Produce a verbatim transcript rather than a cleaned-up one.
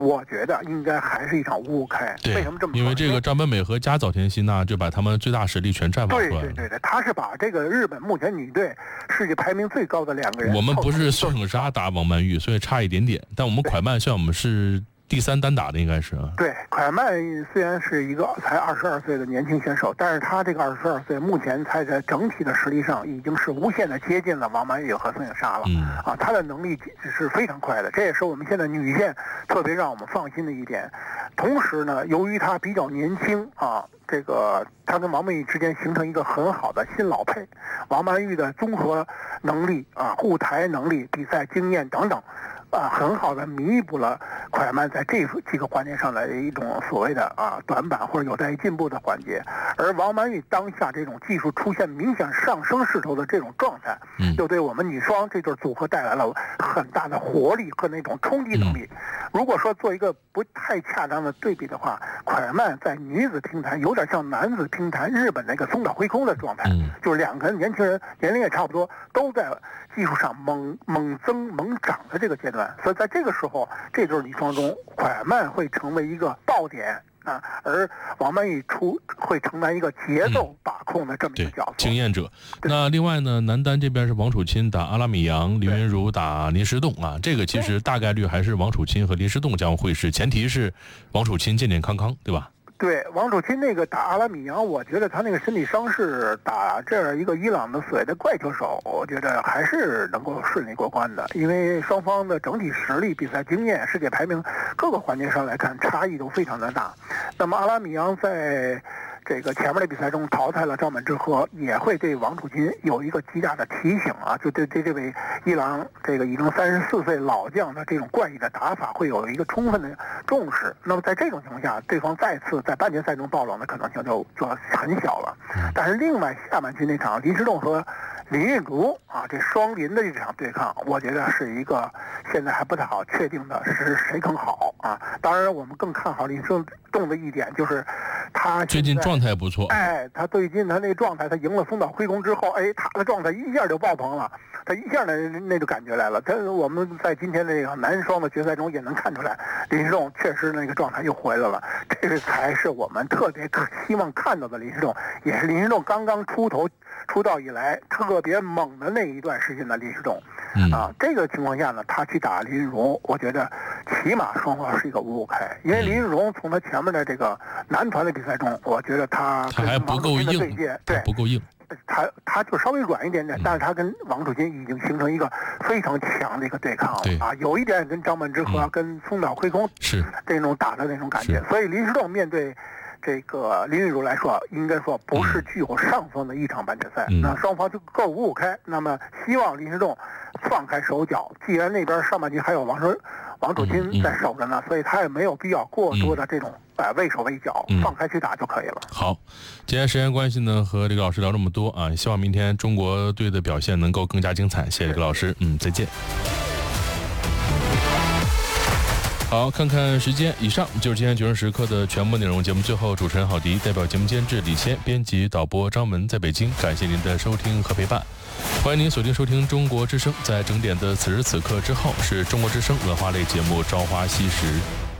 我觉得应该还是一场五五开。 对， 为什么这么说？ 因为这个张本美和加早田希娜就把他们最大实力全绽放出来了。 对对对对，他是把这个日本目前女队世界排名最高的两个人。 我们不是孙颖莎打王曼玉，所以差一点点。但我们蒯曼像我们是第三单打的，应该是啊。 对，蒯曼虽然是一个才二十二岁的年轻选手，但是他这个二十二岁目前才在整体的实力上已经是无限的接近了王曼玉和孙颖莎了。 嗯啊，他的能力是非常快的，这也是我们现在女线特别让我们放心的一点。同时呢，由于他比较年轻啊，这个他跟王曼玉之间形成一个很好的新老配。王曼玉的综合能力啊、护台能力、比赛经验等等。啊，很好的弥补了蒯曼在这几个环节上的一种所谓的啊短板或者有待于进步的环节，而王曼玉当下这种技术出现明显上升势头的这种状态， 嗯， 又对我们女双这对组合带来了很大的活力和那种冲击能力。嗯、如果说做一个不太恰当的对比的话，蒯曼在女子乒坛有点像男子乒坛日本那个松岛辉空的状态， 嗯， 就是两个年轻人年龄也差不多，都在技术上猛猛增猛涨的这个阶段。所以在这个时候，这对女双中，蒯曼会成为一个爆点啊，而王曼玉出会承担一个节奏把控的这么一个角色， 嗯、经验者。那另外呢，男单这边是王楚钦打阿拉米扬，林昀儒打林诗栋啊，这个其实大概率还是王楚钦和林诗栋将会是，前提是王楚钦健健康康，对吧？ 对，王楚钦那个打阿拉米扬，我觉得他那个身体伤势打这样一个伊朗的所谓的怪球手，我觉得还是能够顺利过关的，因为双方的整体实力、比赛经验、世界排名各个环节上来看差异都非常的大。那么阿拉米扬在这个前面的比赛中淘汰了赵本智和，也会对王楚钦有一个极大的提醒啊，就对对这位伊朗这个已经三十四岁老将的这种怪异的打法会有一个充分的重视。那么在这种情况下，对方再次在半决赛中爆冷的可能性就就很小了。但是另外下半区那场林诗栋和林昀儒啊，这双林的这场对抗，我觉得是一个现在还不太好确定的是谁更好啊。当然，我们更看好林诗栋的一点就是他最近状态不错。 哎，他最近他那个状态，他赢了松岛辉空之后，哎，他的状态一下就爆棚了，他一下那那种感觉来了。他我们在今天这个男双的决赛中也能看出来，林诗栋确实那个状态又回来了。这个才是我们特别希望看到的林诗栋，也是林诗栋刚刚出头出道以来特别猛的那一段时间的林诗栋。 嗯、 啊，这个情况下呢，他去打林昀儒，我觉得起码双方是一个五五开，因为林昀儒从他前面的这个男团的比赛中，我觉得他他还不够硬， 对， 不够硬。 他他就稍微软一点点，但是他跟王楚钦已经形成一个非常强的一个对抗了啊，有一点跟张本智和、嗯、跟松岛辉空是这种打的那种感觉。所以林诗栋面对这个林昀儒来说，应该说不是具有上风的一场半决赛，嗯、那双方就各五五开。那么希望林诗栋放开手脚，既然那边上半局还有王守王楚钦在守着呢，嗯嗯、所以他也没有必要过多的这种。呃，畏手畏脚，放开去打就可以了。 嗯、好，今天时间关系呢，和这个老师聊这么多啊，希望明天中国队的表现能够更加精彩。谢谢这个老师，嗯，再见。好，看看时间，以上就是今天九十时刻的全部内容。节目最后，主持人郝迪代表节目监制李谦，编辑导播张文在北京，感谢您的收听和陪伴。欢迎您锁定收听中国之声，在整点的此时此刻之后，是中国之声文化类节目《朝花夕拾》。